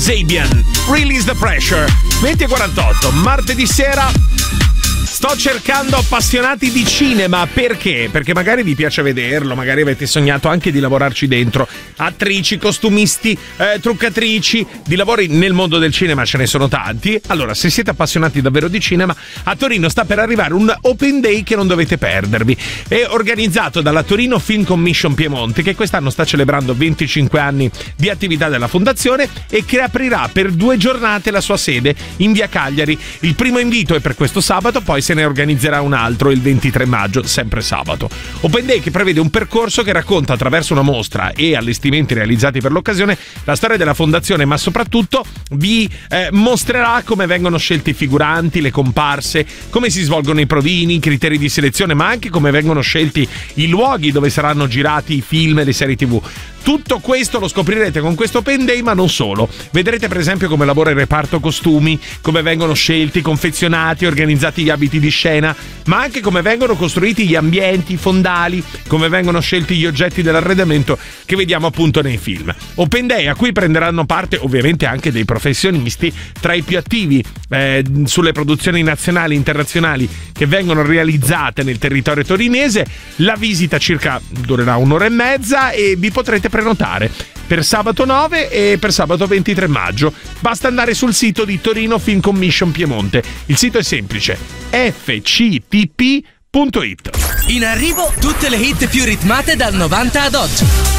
Sabian, Release the Pressure. 20:48, martedì sera. Sto cercando appassionati di cinema, perché? Perché magari vi piace vederlo, magari avete sognato anche di lavorarci dentro. Attrici, costumisti, truccatrici, di lavori nel mondo del cinema ce ne sono tanti. Allora, se siete appassionati davvero di cinema, a Torino sta per arrivare un Open Day che non dovete perdervi. È organizzato dalla Torino Film Commission Piemonte, che quest'anno sta celebrando 25 anni di attività della fondazione e che aprirà per 2 giornate la sua sede in via Cagliari. Il primo invito è per questo sabato, poi se ne organizzerà un altro il 23 maggio, sempre sabato. Open Day che prevede un percorso che racconta attraverso una mostra e allestimenti realizzati per l'occasione la storia della fondazione, ma soprattutto vi mostrerà come vengono scelti i figuranti, le comparse, come si svolgono i provini, i criteri di selezione, ma anche come vengono scelti i luoghi dove saranno girati i film e le serie TV. Tutto questo lo scoprirete con questo Open Day, ma non solo. Vedrete per esempio come lavora il reparto costumi, come vengono scelti, confezionati, organizzati gli abiti di scena, ma anche come vengono costruiti gli ambienti, i fondali, come vengono scelti gli oggetti dell'arredamento che vediamo appunto nei film. Open Day a cui prenderanno parte ovviamente anche dei professionisti tra i più attivi sulle produzioni nazionali e internazionali che vengono realizzate nel territorio torinese. La visita durerà 1 ora e mezza e vi potrete prenotare per sabato 9 e per sabato 23 maggio. Basta andare sul sito di Torino Film Commission Piemonte. Il sito è semplice: fctp.it. In arrivo tutte le hit più ritmate dal 90 ad oggi.